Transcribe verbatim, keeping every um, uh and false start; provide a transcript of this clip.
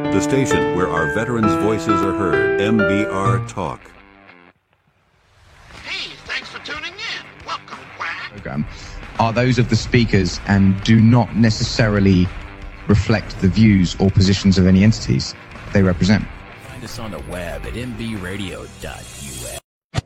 the station where our veterans' voices are heard. M B R Talk. Hey, thanks for tuning in. Welcome, Quack. Program are those of the speakers and do not necessarily reflect the views or positions of any entities they represent. Find us on the web at m b radio dot u s.